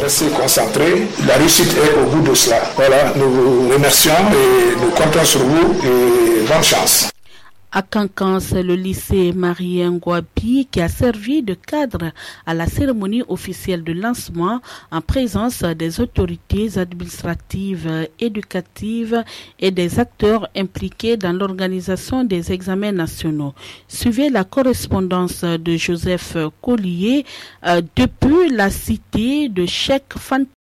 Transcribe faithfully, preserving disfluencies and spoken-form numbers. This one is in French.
rester concentrés. La réussite est au bout de cela. Voilà, nous vous remercions et nous comptons sur vous et bonne chance. À Cancan, c'est le lycée Marie-Ngouabi qui a servi de cadre à la cérémonie officielle de lancement en présence des autorités administratives, éducatives et des acteurs impliqués dans l'organisation des examens nationaux. Suivez la correspondance de Joseph Collier euh, depuis la cité de Cheikh Fanta.